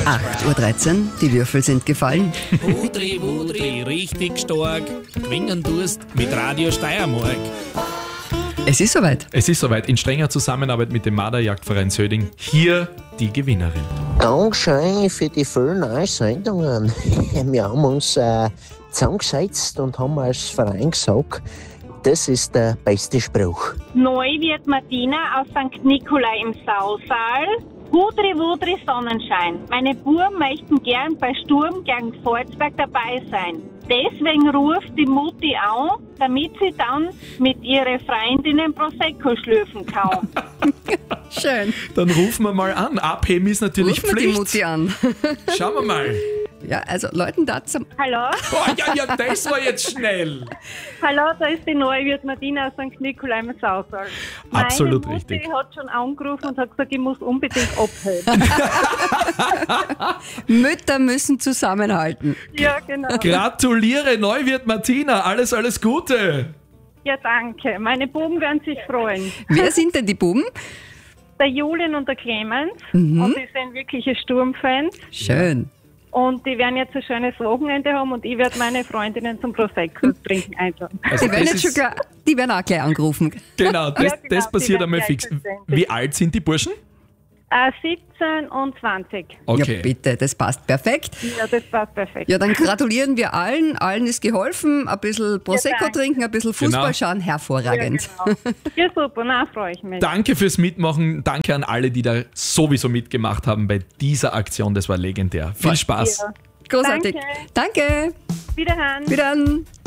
8.13 Uhr, die Würfel sind gefallen. Wudri, richtig stark. Gewinnen tust mit Radio Steiermark. Es ist soweit. Es ist soweit. In strenger Zusammenarbeit mit dem Marderjagdverein Söding. Hier die Gewinnerin. Dankeschön für die vielen neuen Sendungen. Wir haben uns zusammengesetzt und haben als Verein gesagt, das ist der beste Spruch. Neu wird Martina aus St. Nikolai im Sausaal. Wudri, Sonnenschein. Meine Buben möchten gern bei Sturm gegen Volzberg dabei sein. Deswegen ruft die Mutti an, damit sie dann mit ihren Freundinnen Prosecco schlürfen kann. Schön. Dann rufen wir mal an. Abheben ist natürlich Rufen wir die Pflicht. Mutti an. Schauen wir mal. Ja, also Leuten dazu. Hallo? Boah, ja, das war jetzt schnell. Hallo, da ist die Neuwirt Martina aus St. Nikolai im Sausaal. Absolut Meine Mutti richtig. hat schon angerufen und hat gesagt, ich muss unbedingt abheben. Mütter müssen zusammenhalten. Ja, genau. Gratuliere, Neuwirt Martina. Alles Gute. Ja, danke. Meine Buben werden sich freuen. Wer sind denn die Buben? Der Julian und der Clemens. Und die sind wirkliche Sturmfans. Schön. Und die werden jetzt ein schönes Wochenende haben und ich werde meine Freundinnen zum Prosecco trinken einladen. Also Die werden, das jetzt schon ist- klar, die werden auch gleich angerufen. Genau, das, Ja, genau, das die passiert werden einmal gleich fix. verständlich. Wie alt sind die Burschen? 17 und 20. Okay. Ja, bitte, das passt perfekt. Ja, das passt perfekt. Ja, dann gratulieren wir allen. Allen ist geholfen. Ein bisschen Prosecco danke. trinken, ein bisschen Fußball Genau. schauen. Hervorragend. Ja, genau. Ja, super, na freue ich mich. Danke fürs Mitmachen. Danke an alle, die da sowieso mitgemacht haben bei dieser Aktion. Das war legendär. Viel Spaß. Ja. Großartig. Danke. Danke. Wiederhören. Wieder.